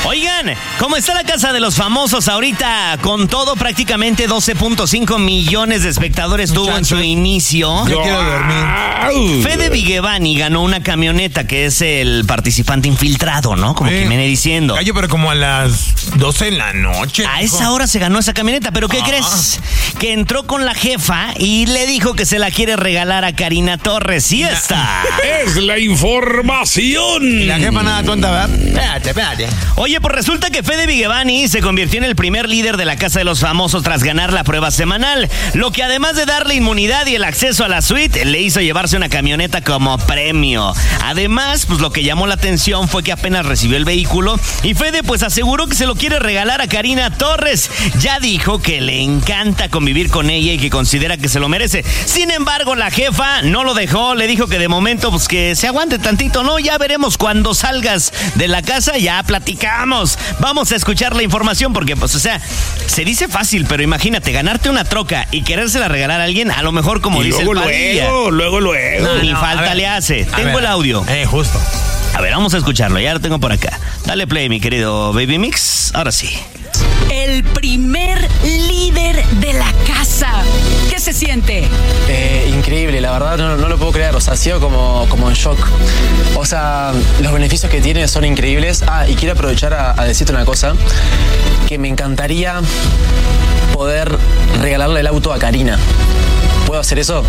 Oigan, ¿cómo está la Casa de los Famosos ahorita? Con todo, prácticamente 12.5 millones de espectadores tuvo en su inicio. Yo quiero dormir. Fede Vigevani ganó una camioneta, que es el participante infiltrado, ¿no? Como que viene diciendo. Gallo, pero como a las 12 de la noche. A esa hora se ganó esa camioneta, pero ¿qué crees? Que entró con la jefa y le dijo que se la quiere regalar a Karina Torres. ¡Sí está! ¡Es la información! Y la jefa nada tonta, ¿verdad? Espérate. Oye, pues resulta que Fede Vigevani se convirtió en el primer líder de la Casa de los Famosos tras ganar la prueba semanal, lo que además de darle inmunidad y el acceso a la suite, le hizo llevarse una camioneta como premio. Además, pues lo que llamó la atención fue que apenas recibió el vehículo y Fede pues aseguró que se lo quiere regalar a Karina Torres. Ya dijo que le encanta convivir con ella y que considera que se lo merece. Sin embargo, la jefa no lo dejó, le dijo que de momento pues que se aguante tantito, ¿no? Ya veremos cuando salgas de la casa, ya platicamos. Vamos a escuchar la información porque pues o sea, se dice fácil, pero imagínate, ganarte una troca y querérsela regalar a alguien, a lo mejor como y dice luego, el Padilla. luego. Ni falta le hace. Tengo el audio. Justo. A ver, vamos a escucharlo, ya lo tengo por acá. Dale play, mi querido Baby Mix. Ahora sí. El primer líder de la casa. ¿Qué se siente? Increíble, la verdad no lo puedo creer, o sea, sigo como en shock. O sea, los beneficios que tiene son increíbles. Y quiero aprovechar a decirte una cosa, que me encantaría poder regalarle el auto a Karina. ¿Puedo hacer eso?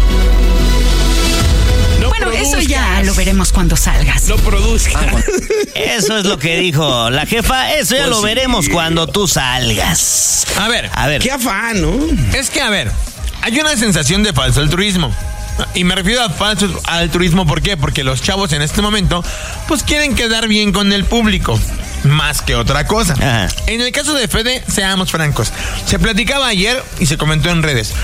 Bueno, eso ya lo veremos cuando salgas. No produzcas. Eso es lo que dijo la jefa. Eso ya lo veremos cuando tú salgas. A ver. Qué afán, ¿no? Es que, a ver, hay una sensación de falso altruismo. Y me refiero a falso altruismo, ¿por qué? Porque los chavos en este momento, pues quieren quedar bien con el público. Más que otra cosa. Ajá. En el caso de Fede, seamos francos. Se platicaba ayer y se comentó en redes.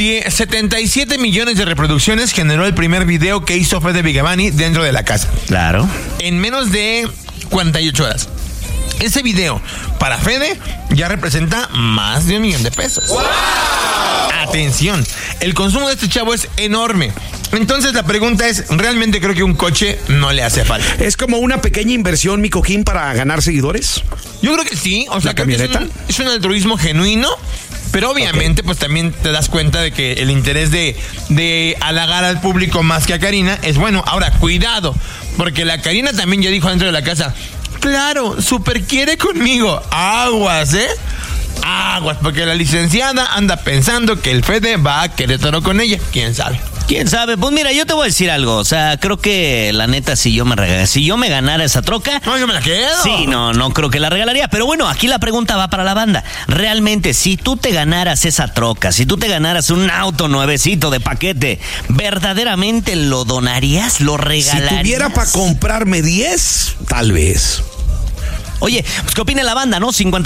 77 millones de reproducciones generó el primer video que hizo Fede Vigevani dentro de la casa. Claro. En menos de 48 horas. Ese video, para Fede, ya representa más de $1 millón. ¡Wow! Atención, el consumo de este chavo es enorme. Entonces la pregunta es, ¿realmente creo que un coche no le hace falta? ¿Es como una pequeña inversión, mi cojín, para ganar seguidores? Yo creo que sí, o sea, ¿La camioneta? Es un altruismo genuino, pero obviamente pues también te das cuenta de que el interés de halagar al público más que a Karina es bueno. Ahora, cuidado, porque la Karina también ya dijo dentro de la casa, claro, súper quiere conmigo, aguas, aguas, porque la licenciada anda pensando que el Fede va a Querétaro con ella, quién sabe. ¿Quién sabe? Pues mira, yo te voy a decir algo. O sea, creo que la neta, si yo me ganara esa troca... No, yo me la quedo. Sí, no creo que la regalaría. Pero bueno, aquí la pregunta va para la banda. Realmente, si tú te ganaras esa troca, si tú te ganaras un auto nuevecito de paquete, ¿verdaderamente lo donarías? ¿Lo regalarías? Si tuviera para comprarme 10, tal vez. Oye, pues ¿qué opina la banda, no?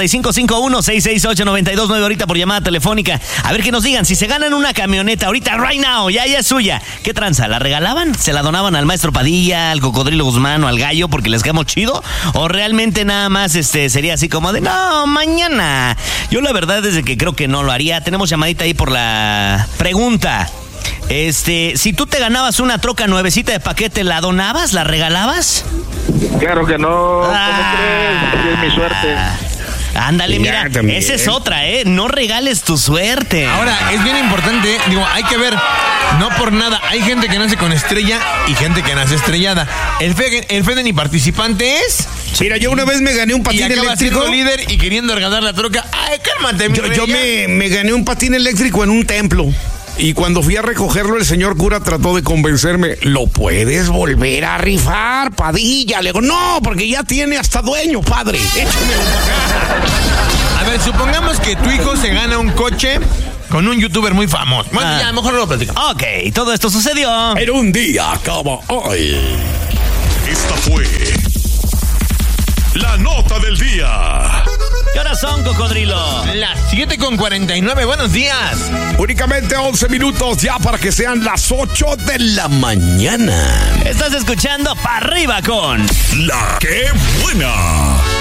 5551-668-929 ahorita por llamada telefónica. A ver que nos digan, si se ganan una camioneta ahorita, right now, ya es suya. ¿Qué tranza? ¿La regalaban? ¿Se la donaban al maestro Padilla, al Cocodrilo Guzmán o al Gallo porque les quedamos chido? ¿O realmente nada más sería así como de, no, mañana? Yo la verdad es que creo que no lo haría. Tenemos llamadita ahí por la pregunta. Si tú te ganabas una troca nuevecita de paquete, ¿la donabas? ¿La regalabas? Claro que no, ¿cómo crees? Es mi suerte. Ándale, mira, esa es otra, no regales tu suerte. Ahora, es bien importante, hay que ver, no por nada, hay gente que nace con estrella y gente que nace estrellada. El Fede ni participante es. Mira, yo una vez me gané un patín y acaba eléctrico. Siendo líder y queriendo regalar la troca. Ay, cálmate, mi Yo me gané un patín eléctrico en un templo. Y cuando fui a recogerlo, el señor cura trató de convencerme. ¿Lo puedes volver a rifar, Padilla? Le digo, no, porque ya tiene hasta dueño, padre. Échamelo para acá. A ver, supongamos que tu hijo se gana un coche con un youtuber muy famoso. Bueno, ya, mejor lo platicamos. Ok, todo esto sucedió en un día como hoy. Esta fue la nota del día. ¿Qué horas son, Cocodrilo? Las 7:49, buenos días. Únicamente 11 minutos ya para que sean las 8 de la mañana. Estás escuchando Pa' Arriba con La Que Buena.